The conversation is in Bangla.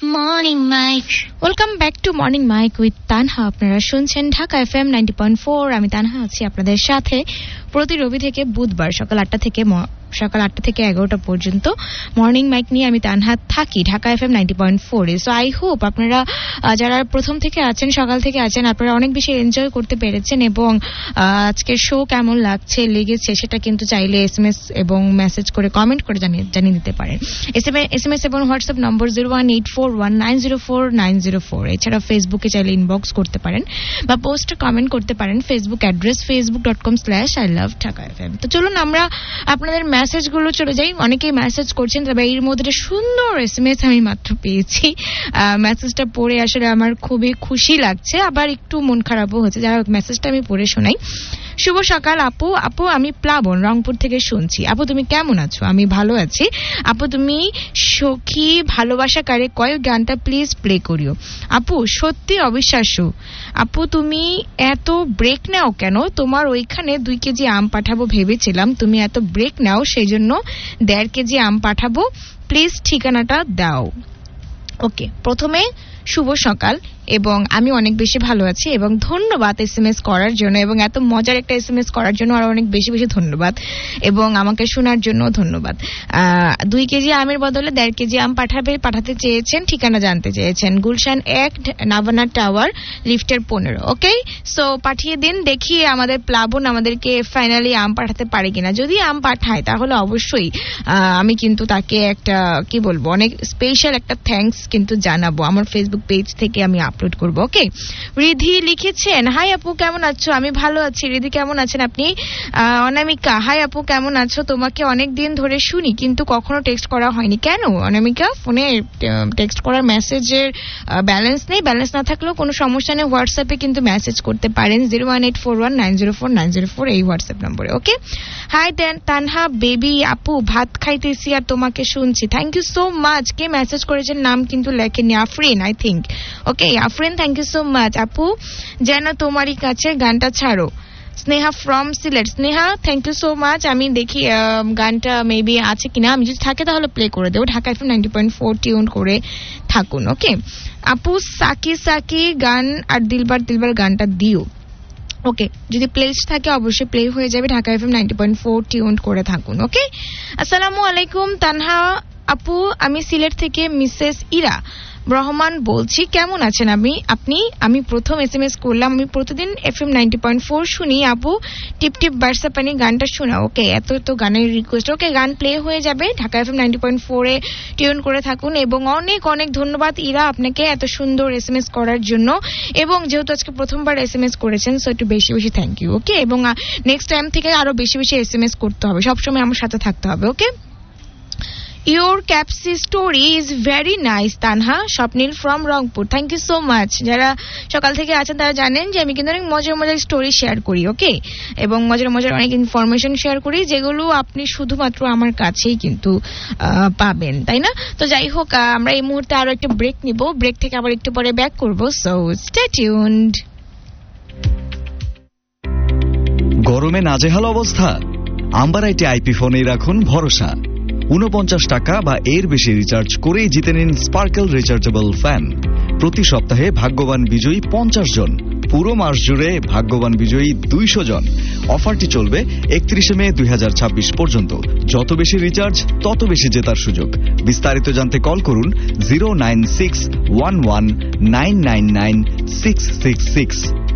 Morning Mike. Welcome back to morning mic with Tanha. আপনারা শুনছেন ঢাকা FM 90.4। আমি তানহা আছি আপনাদের সাথে প্রতি রবি থেকে বুধবার সকাল 8টা থেকে 11টা পর্যন্ত মর্নিং মাইক নিয়ে আমি তানহা থাকি Dhaka FM 90.4 A. So I hope আপনারা যারা প্রথম থেকে আছেন, সকাল থেকে আছেন, আপনারা অনেক বেশি এনজয় করতে পেরেছেন এবং আজকের শো কেমন লেগেছে সেটা কিন্তু চাইলে SMS এবং মেসেজ করে কমেন্ট করে জানিয়ে দিতে পারেন। SMS এবং হোয়াটসঅ্যাপ নম্বর 01841904904। এছাড়া ফেসবুকে চাইলে ইনবক্স করতে পারেন বা পোস্টে কমেন্ট করতে পারেন। Facebook address facebook.com/ilovedhakafm। তো চলুন আমরা আপনাদের মেসেজগুলো চলে যাই। অনেকেই মেসেজ করছেন, তবে এর মধ্যে সুন্দর SMS আমি মাত্র পেয়েছি। মেসেজটা পড়ে আসলে আমার খুবই খুশি লাগছে, আবার একটু মন খারাপও হচ্ছে। যারা মেসেজটা আমি পড়ে শোনাই। শুভ সকাল আপু। আমি প্লাবন রংপুর থেকে শুনছি। আপু তুমি কেমন আছো? আমি ভালো আছি। আপু তুমি সখী ভালোবাসা কারে কয় গানটা প্লিজ প্লে করিও। আপু সত্যি অবিশ্বাস্য। আপু তুমি এত ব্রেক নাও কেন? তোমার ওইখানে 2 কেজি আম পাঠাবো ভেবেছিলাম, তুমি এত ব্রেক নাও সেই জন্য 1.5 কেজি আম পাঠাবো। প্লিজ ঠিকানাটা দাও। ওকে, প্রথমে শুভ সকাল এবং আমি অনেক বেশি ভালো আছি এবং ধন্যবাদ SMS করার জন্য এবং এত মজার একটা SMS করার জন্য আরো অনেক বেশি বেশি ধন্যবাদ এবং আমাকে শোনার জন্য ধন্যবাদ। 2 কেজি আমের বদলে 1.5 কেজি আম পাঠাতে চেয়েছেন, ঠিকানা জানতে চেয়েছেন। গুলশান 1 নাভানা টাওয়ার লিফটের 15। ওকে, সো পাঠিয়ে দিন। দেখি আমাদের প্লাবন আমাদেরকে ফাইনালি আম পাঠাতে পারে কিনা। যদি আম পাঠায় তাহলে অবশ্যই আমি কিন্তু তাকে একটা কি বলবো অনেক স্পেশাল একটা থ্যাঙ্কস কিন্তু জানাবো। আমার ফেসবুক পেজ থেকে আমি আপলোড করবো। ওকে, রিধি লিখেছেন, হাই আপু কেমন আছো? আমি ভালো আছি। রিধি কেমন আছেন আপনি? অনামিকা, হাই আপু কেমন আছো? তোমাকে অনেক দিন ধরে শুনি কিন্তু কখনো টেক্সট করা হয়নি কেন? অনামিকা, ফোনে টেক্সট করার মেসেজের ব্যালেন্স নেই। ব্যালেন্স না থাকলেও কোনো সমস্যা নেই, হোয়াটসঅ্যাপে কিন্তু মেসেজ করতে পারেন 01841904904 এই হোয়াটসঅ্যাপ নম্বরে। ওকে, হাই তানহা বেবি আপু ভাত খাইতেছি আর তোমাকে শুনছি। Thank you so much. K message করেছেন নাম কিন্তু লেখেননি, Afrin I think. Okay Afrin, thank you so much. আপু যেন তোমারই কাছে গানটা ছাড়ো। Sneha from Sylhet. Sneha, thank you so much. আমি দেখি গানটা মেবি আছে কিনা, আমি যদি থাকে তাহলে প্লে করে দেবো। ঢাকা FM 90.4 টিউন করে থাকুন। ওকে আপু, সাকি সাকি গান আর দিলবার দিলবার গানটা দিও। ওকে, যদি প্লেলিস্ট থাকে অবশ্যই প্লে হয়ে যাবে। ঢাকা FM 90.4 টিউন করে থাকুন। ওকে, আসসালামু আলাইকুম তানহা আপু, আমি সিলেট থেকে মিসেস ইরা রহমান বলছি। কেমন আছেন আমি প্রথম SMS করলাম। আমি প্রতিদিন FM 90.4 শুনি আপু। টিপ টিপ বার্সা পানি গানটা শোনা। ওকে, এত গানের রিকোয়েস্ট। ওকে, গান প্লে হয়ে যাবে। ঢাকা FM 90.4 এ টিউন করে থাকুন এবং অনেক অনেক ধন্যবাদ ইরা আপনাকে এত সুন্দর SMS করার জন্য এবং যেহেতু আজকে প্রথমবার SMS করেছেন সো একটু বেশি বেশি থ্যাংক ইউ। ওকে, এবং নেক্সট টাইম থেকে আরো বেশি বেশি SMS করতে হবে, সবসময় আমার সাথে থাকতে হবে। ওকে, Your capsy story is very nice, Tanha. Shopnil from Rangpur. Thank you so much. যারা সকাল থেকে আছেন তারা জানেন যে আমি কিন্তু অনেক মজার মজার স্টোরি শেয়ার করি। ওকে, এবং মজার মজার অনেক ইনফরমেশন শেয়ার করি যেগুলো আপনি শুধুমাত্র আমার কাছেই কিন্তু পাবেন, তাই না? তো যাই হোক, আমরা এই মুহূর্তে আরো একটা ব্রেক নিব। ব্রেক থেকে আবার একটু পরে ব্যাক করব। So stay tuned. গরমে নাজেহাল অবস্থা? আম্বারাইটি আইপি ফোনেই রাখুন ভরসা। 49 টাকা বা এর বেশি রিচার্জ করেই জিতে নিন স্পার্কেল রিচার্জেবল ফ্যান। প্রতি সপ্তাহে ভাগ্যবান বিজয়ী 50 জন, পুরো মাস জুড়ে ভাগ্যবান বিজয়ী 200 জন। অফারটি চলবে 31 মে 2026 পর্যন্ত। যত বেশি রিচার্জ তত বেশি জেতার সুযোগ। বিস্তারিত জানতে কল করুন 09611999666।